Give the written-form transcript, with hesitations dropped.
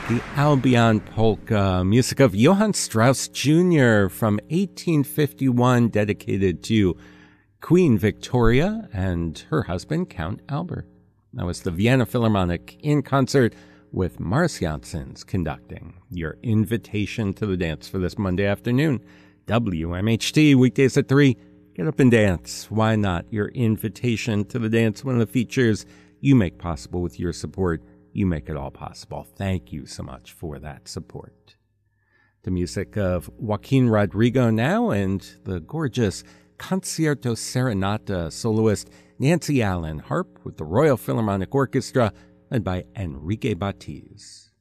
The Albion Polka, music of Johann Strauss Jr. from 1851, dedicated to Queen Victoria and her husband, Count Albert. That was the Vienna Philharmonic in concert with Morris Janssens conducting. Your invitation to the dance for this Monday afternoon. WMHT, weekdays at 3. Get up and dance. Why not? Your invitation to the dance, one of the features you make possible with your support. You make it all possible. Thank you so much for that support. The music of Joaquin Rodrigo now, and the gorgeous Concerto Serenata soloist Nancy Allen, harp with the Royal Philharmonic Orchestra, led by Enrique Batiz.